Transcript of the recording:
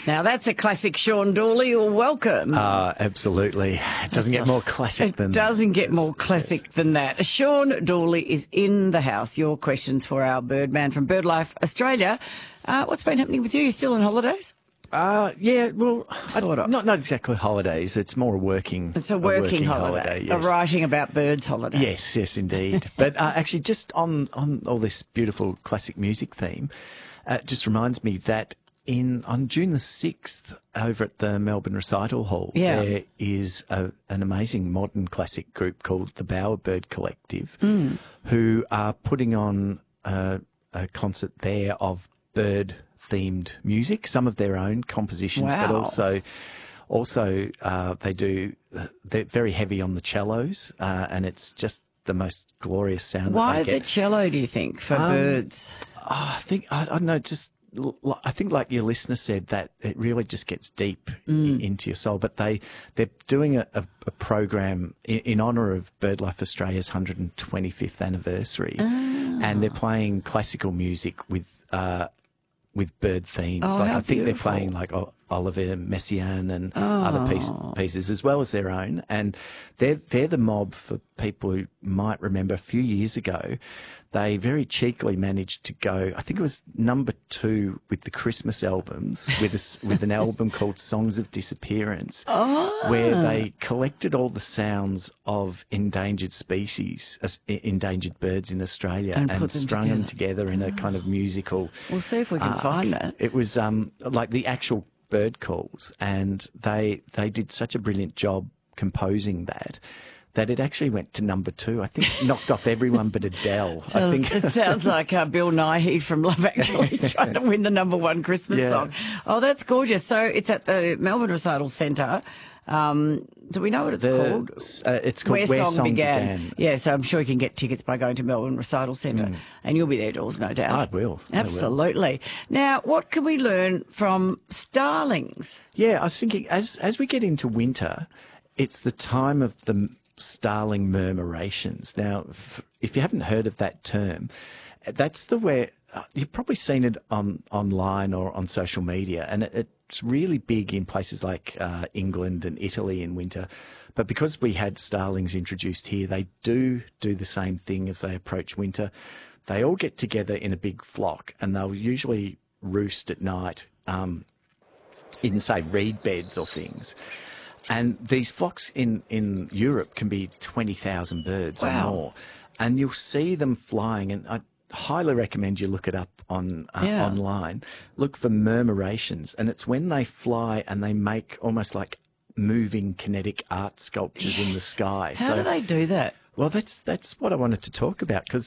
Now, that's a classic, Sean Dooley. You're welcome. Absolutely. It doesn't get more classic than that. It doesn't get more classic than that. Sean Dooley is in the house. Your questions for our Birdman from BirdLife Australia. What's been happening with you? You still on holidays? Yeah, well, Sort of. not exactly holidays. It's more a working. It's a working holiday. Yes. A writing about birds holiday. Yes, indeed. But actually, just on all this beautiful classic music theme, it just reminds me that on June the 6th, over at the Melbourne Recital Hall, there is an amazing modern classic group called the Bowerbird Collective, who are putting on a concert there of bird-themed music, some of their own compositions, but also they're very heavy on the cellos, and it's just the most glorious sound. Why that they the get. cello, do you think, for birds? I don't know, I think like your listener said, that it really just gets deep into your soul. But they're doing a program in honour of BirdLife Australia's 125th anniversary, and they're playing classical music with bird themes. Oh, like how I think beautiful. they're playing like Oliver Messiaen and other pieces as well as their own. And they're the mob for people who might remember a few years ago. They very cheekily managed to go, I think it was number 2 with the Christmas albums, with an album called Songs of Disappearance, where they collected all the sounds of endangered species, endangered birds in Australia, and strung them together in a kind of musical. We'll see if we can find that. It was like the actual bird calls, and they did such a brilliant job composing that it actually went to number 2. I think knocked off everyone but Adele. It sounds like Bill Nighy from Love Actually trying to win the number 1 Christmas song. Oh, that's gorgeous. So it's at the Melbourne Recital Centre. Do we know what it's called? It's called Where Song Began. Yeah, so I'm sure you can get tickets by going to Melbourne Recital Centre. And you'll be there, Dawes, no doubt. I will. Absolutely. Now, what can we learn from starlings? Yeah, I was thinking, as we get into winter, it's the time of the starling murmurations. Now, if you haven't heard of that term, that's where you've probably seen it online or on social media, and it's really big in places like England and Italy in winter. But because we had starlings introduced here, they do the same thing as they approach winter. They all get together in a big flock, and they'll usually roost at night in, say, reed beds or things. And these flocks in Europe can be 20,000 birds or more. And you'll see them flying, and I highly recommend you look it up online. Look for murmurations, and it's when they fly and they make almost like moving kinetic art sculptures in the sky. How do they do that? Well, that's what I wanted to talk about, because